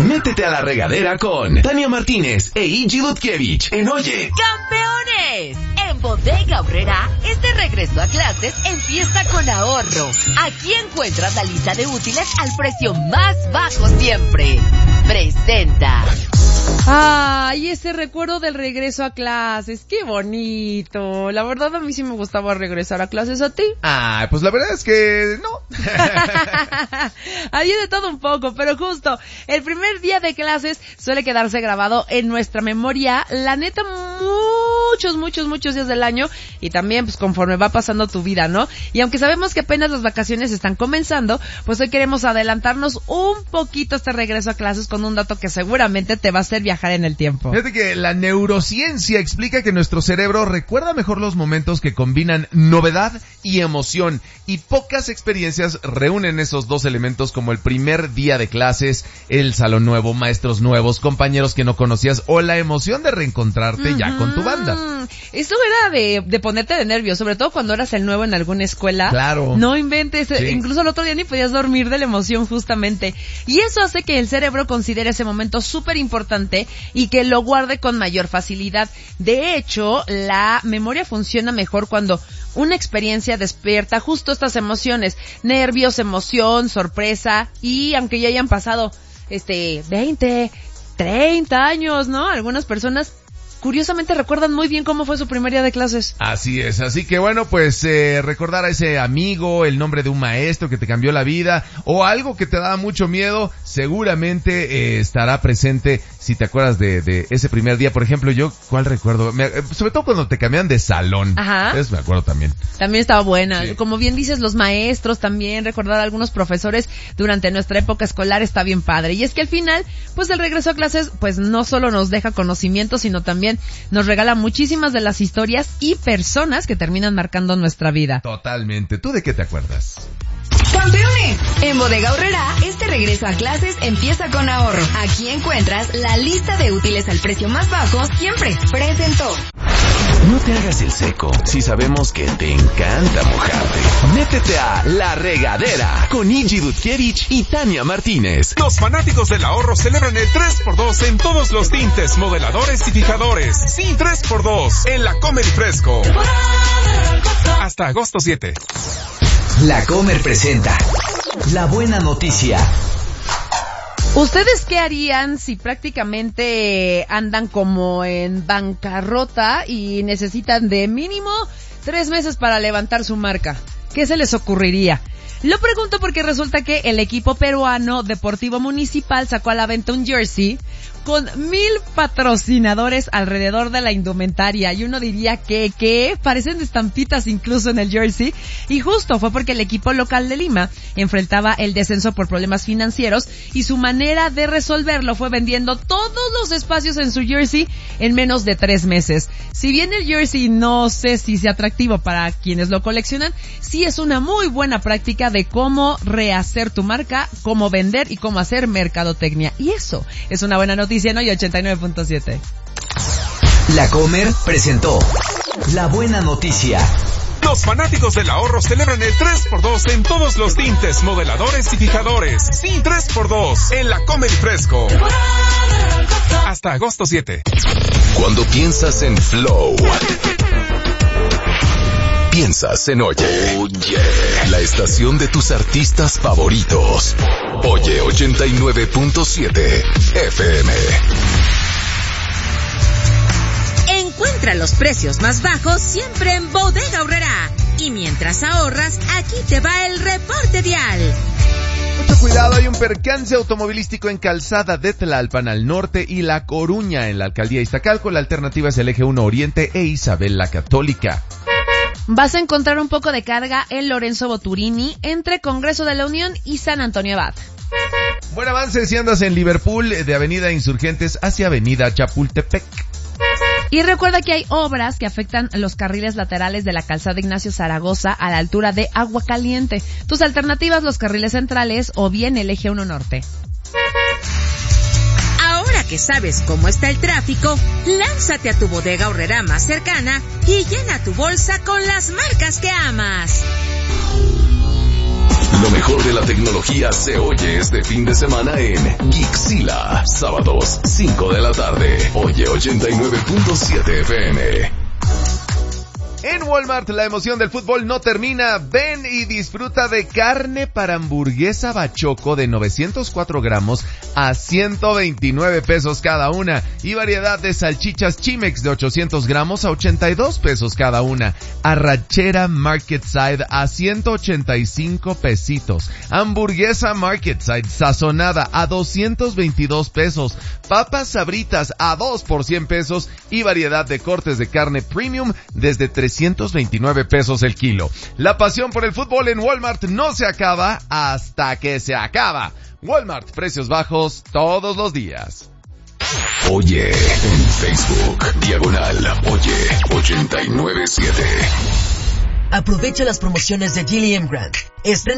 Métete a la regadera con Tania Martínez e Iggy Dutkiewicz en Oye. ¡Campeones! En Bodega Aurrerá, este regreso a clases empieza con ahorro. Aquí encuentras la lista de útiles al precio más bajo siempre. Presenta. Ay, ese recuerdo del regreso a clases, qué bonito. La verdad a mí sí me gustaba regresar a clases. ¿A ti? Ah, pues la verdad es que no. Hay de todo un poco, pero justo el primer día de clases suele quedarse grabado en nuestra memoria, la neta, muchos días del año, y también pues conforme va pasando tu vida, ¿no? Y aunque sabemos que apenas las vacaciones están comenzando, pues hoy queremos adelantarnos un poquito este regreso a clases con un dato que seguramente te va a hacer viajar en el tiempo. Fíjate que la neurociencia explica que nuestro cerebro recuerda mejor los momentos que combinan novedad y emoción, y pocas experiencias reúnen esos dos elementos, como el primer día de clases, el salón nuevo, maestros nuevos, compañeros que no conocías o la emoción de reencontrarte ya con tu banda. Eso era de ponerte de nervios, sobre todo cuando eras el nuevo en alguna escuela. Claro. No inventes, sí. Incluso el otro día ni podías dormir de la emoción justamente. Y eso hace que el cerebro considere ese momento súper importante y que lo guarde con mayor facilidad. De hecho, la memoria funciona mejor cuando una experiencia despierta justo estas emociones, nervios, emoción, sorpresa, y aunque ya hayan pasado 20, 30 años, ¿no? Algunas personas curiosamente recuerdan muy bien cómo fue su primer día de clases. Así es, así que bueno, pues recordar a ese amigo, el nombre de un maestro que te cambió la vida o algo que te daba mucho miedo, seguramente estará presente si te acuerdas de ese primer día. Por ejemplo, yo, ¿cuál recuerdo? Sobre todo cuando te cambian de salón. Ajá. Eso me acuerdo también. También estaba buena. Sí. Como bien dices, los maestros también, recordar a algunos profesores durante nuestra época escolar está bien padre. Y es que al final, pues el regreso a clases, pues no solo nos deja conocimiento, sino también nos regala muchísimas de las historias y personas que terminan marcando nuestra vida. Totalmente. ¿Tú de qué te acuerdas? ¡Campeones! En Bodega Aurrerá, este regreso a clases empieza con ahorro. Aquí encuentras la lista de útiles al precio más bajo siempre. Presentó. No te hagas el seco si sabemos que te encanta mojarte. Métete a La Regadera con Iggy Dutkiewicz y Tania Martínez. Los fanáticos del ahorro celebran el 3x2 en todos los tintes, modeladores y fijadores. Sí, 3x2 en La Comer y Fresco. Hasta agosto 7. La Comer presenta La Buena Noticia. ¿Ustedes qué harían si prácticamente andan como en bancarrota y necesitan de mínimo 3 meses para levantar su marca? ¿Qué se les ocurriría? Lo pregunto porque resulta que el equipo peruano Deportivo Municipal sacó a la venta un jersey con 1,000 patrocinadores alrededor de la indumentaria, y uno diría que parecen estampitas incluso en el jersey, y justo fue porque el equipo local de Lima enfrentaba el descenso por problemas financieros, y su manera de resolverlo fue vendiendo todos los espacios en su jersey en menos de 3 meses. Si bien el jersey no sé si sea atractivo para quienes lo coleccionan, sí es una muy buena práctica de cómo rehacer tu marca, cómo vender y cómo hacer mercadotecnia, y eso es una buena noticia en Hoy 89.7. La Comer presentó La Buena Noticia. Los fanáticos del ahorro celebran el 3x2 en todos los tintes, modeladores y fijadores. Sí, 3x2 en La Comer y Fresco. Hasta agosto 7. Cuando piensas en Flow, piensas en Oye. La estación de tus artistas favoritos. Oye 89.7 FM. Encuentra los precios más bajos siempre en Bodega Aurrerá. Y mientras ahorras, aquí te va el reporte vial. Mucho cuidado, hay un percance automovilístico en Calzada de Tlalpan al norte y La Coruña en la alcaldía Iztacalco. La alternativa es el eje 1 Oriente e Isabel la Católica. Vas a encontrar un poco de carga en Lorenzo Boturini entre Congreso de la Unión y San Antonio Abad. Buen avance si andas en Liverpool, de Avenida Insurgentes hacia Avenida Chapultepec. Y recuerda que hay obras que afectan los carriles laterales de la calzada Ignacio Zaragoza a la altura de Agua Caliente. Tus alternativas, los carriles centrales o bien el eje 1 norte. Ahora que sabes cómo está el tráfico, lánzate a tu Bodega Aurrerá más cercana y llena tu bolsa con las marcas que amas. Lo mejor de la tecnología se oye este fin de semana en Geekzilla. Sábados, 5 de la tarde. Oye 89.7 FM. En Walmart, la emoción del fútbol no termina. Ven y disfruta de carne para hamburguesa bachoco de 904 gramos a 129 pesos cada una. Y variedad de salchichas Chimex de 800 gramos a 82 pesos cada una. Arrachera Market Side a 185 pesitos. Hamburguesa Market Side sazonada a 222 pesos. Papas Sabritas a 2 por 100 pesos. Y variedad de cortes de carne premium desde 329 pesos el kilo. La pasión por el fútbol en Walmart no se acaba hasta que se acaba. Walmart, precios bajos todos los días. Oye en Facebook, Oye 89.7. Aprovecha las promociones de Gilliam Grant.